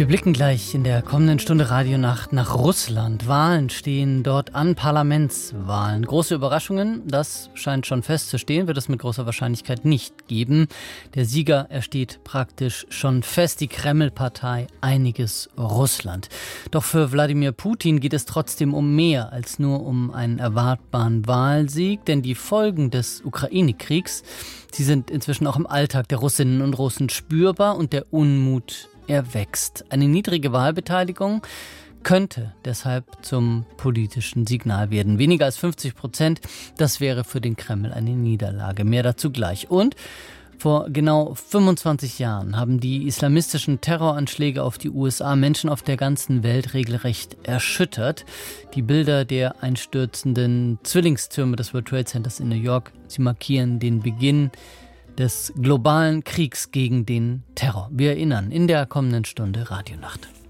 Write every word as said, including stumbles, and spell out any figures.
Wir blicken gleich in der kommenden Stunde Radionacht nach Russland. Wahlen stehen dort an, Parlamentswahlen. Große Überraschungen, das scheint schon festzustehen, wird es mit großer Wahrscheinlichkeit nicht geben. Der Sieger, er steht praktisch schon fest, die Kreml-Partei Einiges Russland. Doch für Wladimir Putin geht es trotzdem um mehr als nur um einen erwartbaren Wahlsieg, denn die Folgen des Ukraine-Kriegs, sie sind inzwischen auch im Alltag der Russinnen und Russen spürbar und der Unmut er wächst. Eine niedrige Wahlbeteiligung könnte deshalb zum politischen Signal werden. Weniger als fünfzig Prozent, das wäre für den Kreml eine Niederlage. Mehr dazu gleich. Und vor genau fünfundzwanzig Jahren haben die islamistischen Terroranschläge auf die U S A Menschen auf der ganzen Welt regelrecht erschüttert. Die Bilder der einstürzenden Zwillingstürme des World Trade Centers in New York, sie markieren den Beginn des globalen Kriegs gegen den Terror. Wir erinnern in der kommenden Stunde Radionacht.